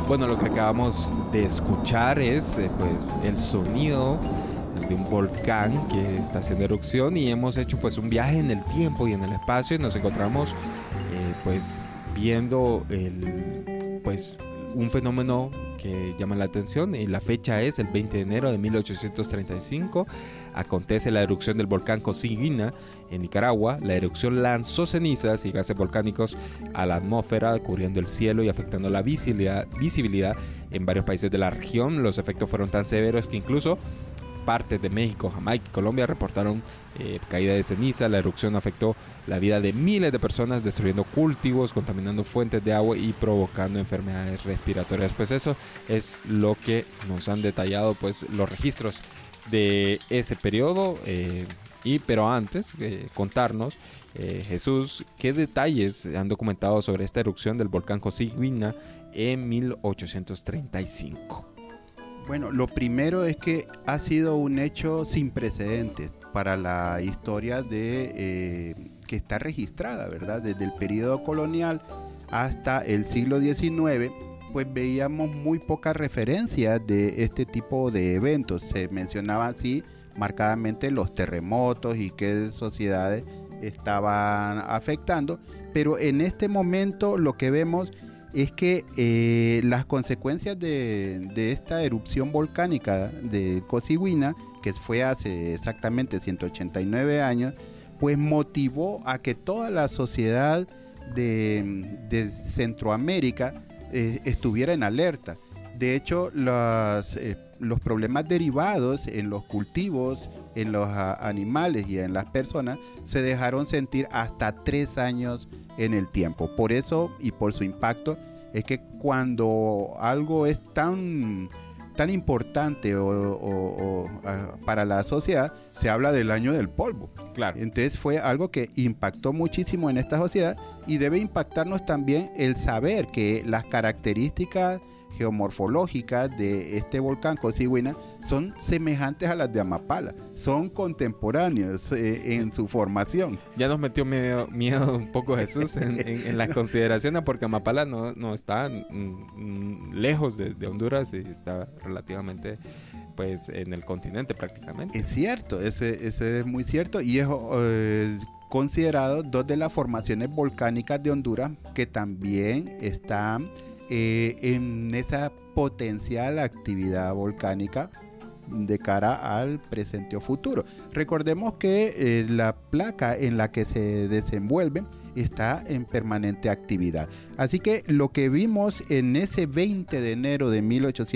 Bueno, lo que acabamos de escuchar es pues el sonido de un volcán que está haciendo erupción, y hemos hecho pues un viaje en el tiempo y en el espacio, y nos encontramos pues viendo pues un fenómeno que llama la atención, y la fecha es el 20 de enero de 1835. Acontece la erupción del volcán Cosiguina en Nicaragua. La erupción lanzó cenizas y gases volcánicos a la atmósfera, cubriendo el cielo y afectando la visibilidad en varios países de la región. Los efectos fueron tan severos que incluso partes de México, Jamaica y Colombia reportaron caída de ceniza. La erupción afectó la vida de miles de personas, destruyendo cultivos, contaminando fuentes de agua y provocando enfermedades respiratorias. Pues eso es lo que nos han detallado pues los registros de ese periodo. Pero antes contarnos, Jesús, ¿qué detalles han documentado sobre esta erupción del volcán Cosiguina en 1835? Bueno, lo primero es que ha sido un hecho sin precedentes para la historia que está registrada, ¿verdad? Desde el periodo colonial hasta el siglo XIX, pues veíamos muy pocas referencias de este tipo de eventos. Se mencionaba así marcadamente los terremotos y qué sociedades estaban afectando, pero en este momento lo que vemos es que las consecuencias de esta erupción volcánica de Cosiguina, que fue hace exactamente 189 años, pues motivó a que toda la sociedad de Centroamérica estuviera en alerta. De hecho, los problemas derivados en los cultivos, en los animales y en las personas se dejaron sentir hasta 3 años en el tiempo. Por eso y por su impacto es que cuando algo es tan importante para la sociedad, se habla del año del polvo. Claro. Entonces fue algo que impactó muchísimo en esta sociedad, y debe impactarnos también el saber que las características geomorfológicas de este volcán Cosiguina son semejantes a las de Amapala, son contemporáneos en su formación. Ya nos metió miedo un poco Jesús en las consideraciones, porque Amapala no está lejos de Honduras, y está relativamente pues en el continente prácticamente. Es cierto, ese es muy cierto, y es considerado dos de las formaciones volcánicas de Honduras que también están en esa potencial actividad volcánica de cara al presente o futuro. Recordemos que la placa en la que se desenvuelve está en permanente actividad. Así que lo que vimos en ese 20 de enero de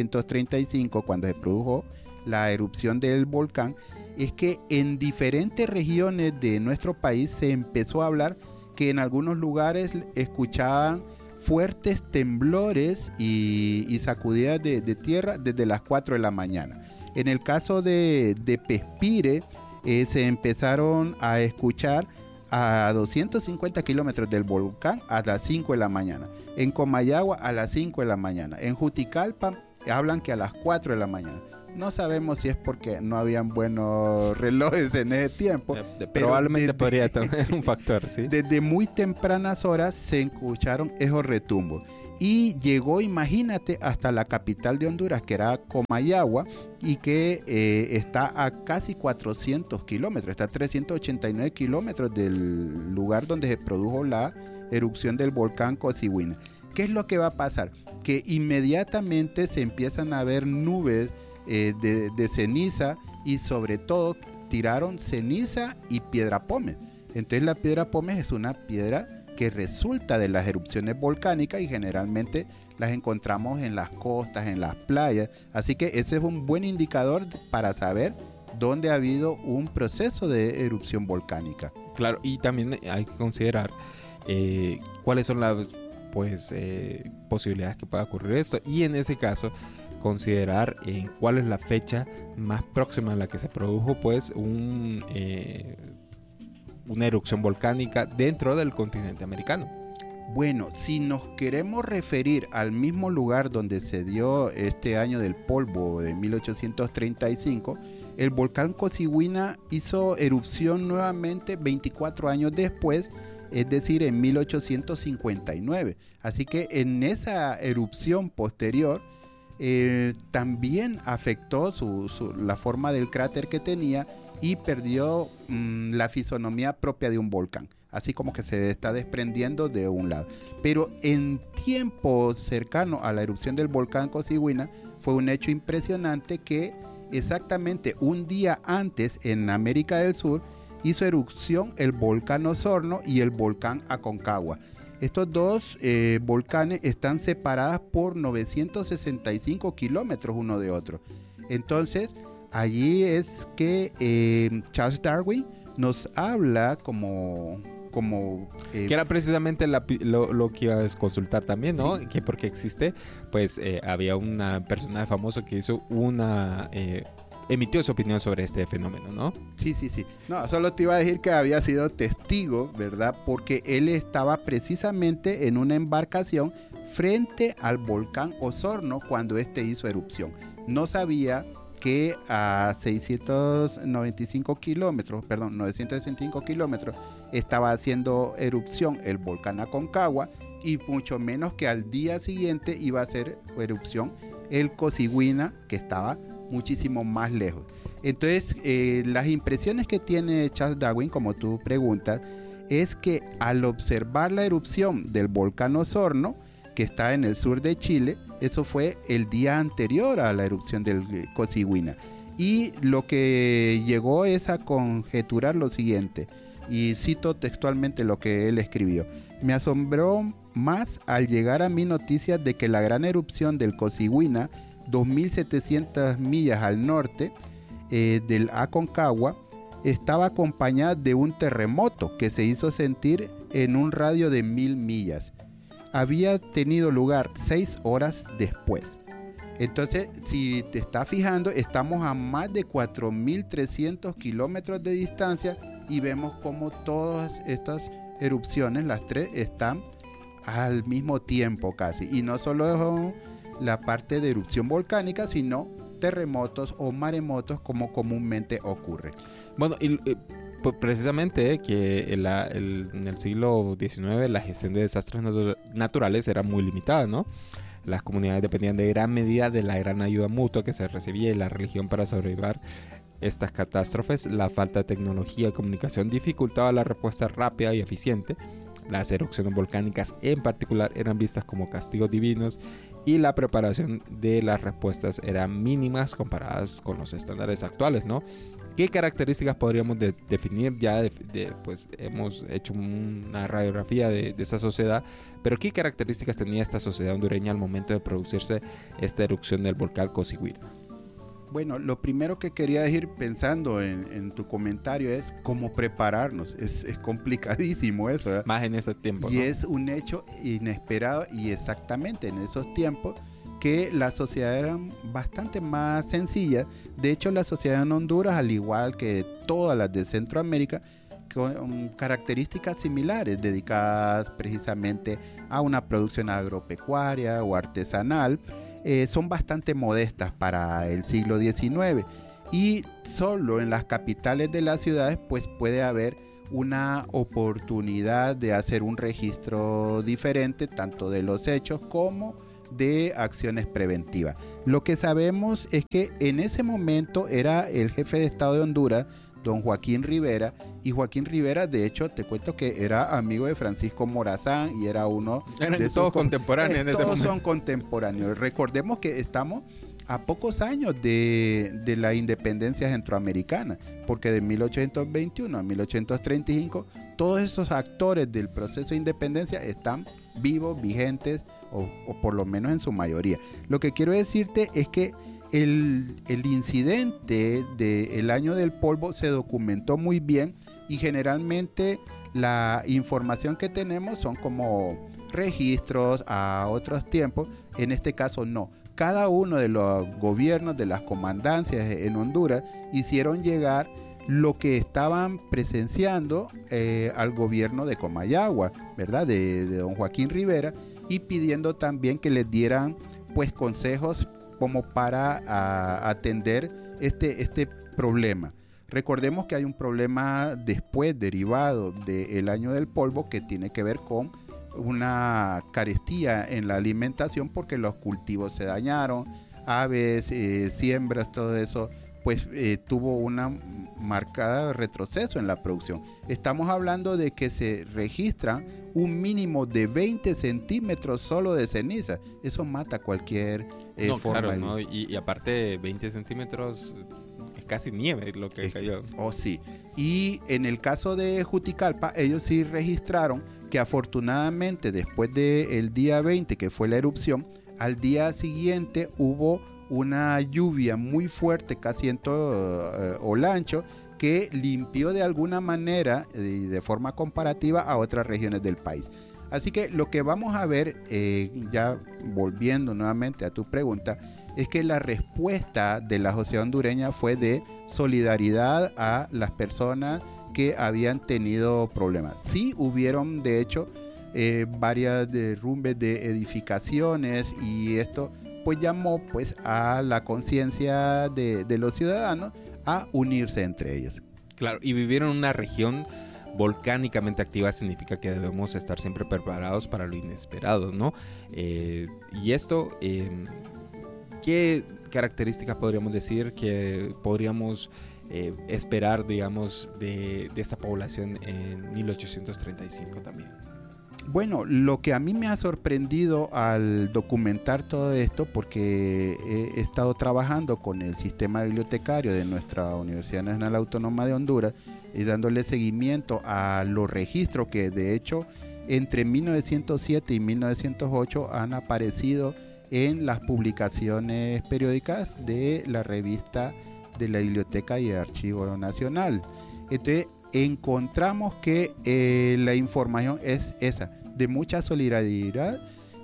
1835, cuando se produjo la erupción del volcán, es que en diferentes regiones de nuestro país se empezó a hablar que en algunos lugares escuchaban fuertes temblores y sacudidas de tierra desde las 4 de la mañana. En el caso de Pespire, se empezaron a escuchar a 250 kilómetros del volcán a las 5 de la mañana. En Comayagua a las 5 de la mañana. En Juticalpa hablan que a las 4 de la mañana. No sabemos si es porque no habían buenos relojes en ese tiempo. Probablemente podría tener un factor, ¿sí? Desde muy tempranas horas se escucharon esos retumbos. Y llegó, imagínate, hasta la capital de Honduras, que era Comayagua, y que está a casi 400 kilómetros, está a 389 kilómetros del lugar donde se produjo la erupción del volcán Cosiguina. ¿Qué es lo que va a pasar? Que inmediatamente se empiezan a ver nubes de ceniza, y sobre todo tiraron ceniza y piedra pómez. Entonces la piedra pómez es una piedra que resulta de las erupciones volcánicas, y generalmente las encontramos en las costas, en las playas. Así que ese es un buen indicador para saber dónde ha habido un proceso de erupción volcánica. Claro, y también hay que considerar cuáles son las posibilidades que pueda ocurrir esto, y en ese caso considerar cuál es la fecha más próxima a la que se produjo pues una erupción volcánica dentro del continente americano. Bueno, si nos queremos referir al mismo lugar donde se dio este año del polvo de 1835, el volcán Cosiguina hizo erupción nuevamente 24 años después, es decir, en 1859. Así que en esa erupción posterior también afectó la forma del cráter que tenía y perdió la fisonomía propia de un volcán, así como que se está desprendiendo de un lado. Pero en tiempo cercano a la erupción del volcán Cosiguina fue un hecho impresionante que exactamente un día antes en América del Sur hizo erupción el volcán Osorno y el volcán Aconcagua. Estos dos volcanes están separados por 965 kilómetros uno de otro. Entonces, allí es que Charles Darwin nos habla como que era precisamente lo que iba a consultar también, ¿no? Sí. Que porque existe, pues había una persona famosa que hizo emitió su opinión sobre este fenómeno, ¿no? Sí. No, solo te iba a decir que había sido testigo, ¿verdad? Porque él estaba precisamente en una embarcación frente al volcán Osorno cuando este hizo erupción. No sabía que a 965 kilómetros estaba haciendo erupción el volcán Aconcagua y mucho menos que al día siguiente iba a hacer erupción el Cosiguina, que estaba muchísimo más lejos. Entonces, las impresiones que tiene Charles Darwin, como tú preguntas, es que al observar la erupción del volcán Osorno, que está en el sur de Chile, eso fue el día anterior a la erupción del Cosiguina. Y lo que llegó es a conjeturar lo siguiente, y cito textualmente lo que él escribió: me asombró más al llegar a mí noticias de que la gran erupción del Cosiguina, 2.700 millas al norte del Aconcagua, estaba acompañada de un terremoto que se hizo sentir en un radio de 1.000 millas. Había tenido lugar 6 horas después. Entonces, si te estás fijando, estamos a más de 4.300 kilómetros de distancia y vemos como todas estas erupciones, las tres, están al mismo tiempo casi. Y no solo la parte de erupción volcánica, sino terremotos o maremotos como comúnmente ocurre. Bueno, y pues precisamente que en el siglo XIX la gestión de desastres naturales era muy limitada, ¿no? Las comunidades dependían de gran medida de la gran ayuda mutua que se recibía y la religión para sobrevivir estas catástrofes. La falta de tecnología y comunicación dificultaba la respuesta rápida y eficiente. Las erupciones volcánicas en particular eran vistas como castigos divinos y la preparación de las respuestas eran mínimas comparadas con los estándares actuales, ¿no? ¿Qué características podríamos definir? Ya pues hemos hecho una radiografía de esa sociedad, pero ¿qué características tenía esta sociedad hondureña al momento de producirse esta erupción del volcán Cosiguina? Bueno, lo primero que quería decir pensando en tu comentario es cómo prepararnos. Es complicadísimo eso, ¿verdad? Más en ese tiempo, y ¿no? Es un hecho inesperado y exactamente en esos tiempos que las sociedades eran bastante más sencillas. De hecho, la sociedad en Honduras, al igual que todas las de Centroamérica, con características similares, dedicadas precisamente a una producción agropecuaria o artesanal, son bastante modestas para el siglo XIX, y solo en las capitales de las ciudades pues puede haber una oportunidad de hacer un registro diferente tanto de los hechos como de acciones preventivas. Lo que sabemos es que en ese momento era el jefe de Estado de Honduras, don Joaquín Rivera, y Joaquín Rivera, de hecho, te cuento que era amigo de Francisco Morazán y era uno de todos contemporáneos en ese momento. Todos son contemporáneos. Recordemos que estamos a pocos años de la independencia centroamericana, porque de 1821 a 1835 todos esos actores del proceso de independencia están vivos, vigentes, o por lo menos en su mayoría. Lo que quiero decirte es que el incidente del año del polvo se documentó muy bien, y generalmente la información que tenemos son como registros a otros tiempos. En este caso no. Cada uno de los gobiernos de las comandancias en Honduras hicieron llegar lo que estaban presenciando al gobierno de Comayagua, ¿verdad? De don Joaquín Rivera, y pidiendo también que les dieran pues consejos como para atender este problema. Recordemos que hay un problema después derivado del año del polvo que tiene que ver con una carestía en la alimentación porque los cultivos se dañaron, aves, siembras, todo eso, pues tuvo una marcada retroceso en la producción. Estamos hablando de que se registra un mínimo de 20 centímetros solo de ceniza. Eso mata cualquier forma. Claro, ¿no? Y aparte 20 centímetros es casi nieve lo que cayó. Oh, sí. Y en el caso de Juticalpa, ellos sí registraron que afortunadamente después del día 20, que fue la erupción, al día siguiente hubo una lluvia muy fuerte, casi en todo Olancho, que limpió de alguna manera y de forma comparativa a otras regiones del país. Así que lo que vamos a ver, ya volviendo nuevamente a tu pregunta, es que la respuesta de la sociedad hondureña fue de solidaridad a las personas que habían tenido problemas. Sí hubieron, de hecho, varias derrumbes de edificaciones y esto pues llamó pues a la conciencia de los ciudadanos a unirse entre ellos. Claro, y vivir en una región volcánicamente activa significa que debemos estar siempre preparados para lo inesperado, ¿no? Y esto, ¿qué características podríamos decir que podríamos esperar, digamos, de esta población en 1835 también? Bueno, lo que a mí me ha sorprendido al documentar todo esto, porque he estado trabajando con el sistema bibliotecario de nuestra Universidad Nacional Autónoma de Honduras y dándole seguimiento a los registros que de hecho entre 1907 y 1908 han aparecido en las publicaciones periódicas de la revista de la Biblioteca y Archivo Nacional. Entonces encontramos que la información es esa, de mucha solidaridad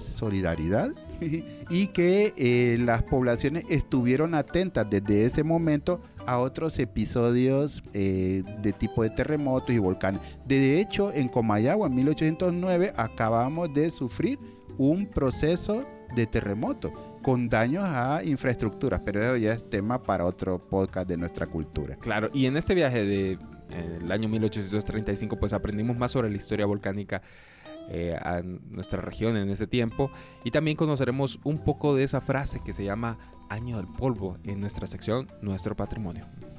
y que las poblaciones estuvieron atentas desde ese momento a otros episodios de tipo de terremotos y volcanes. De hecho, en Comayagua en 1809 acabamos de sufrir un proceso de terremoto con daños a infraestructuras, pero eso ya es tema para otro podcast de nuestra cultura. Claro, y en este viaje del año 1835 pues aprendimos más sobre la historia volcánica a nuestra región en ese tiempo, y también conoceremos un poco de esa frase que se llama Año del Polvo en nuestra sección Nuestro Patrimonio.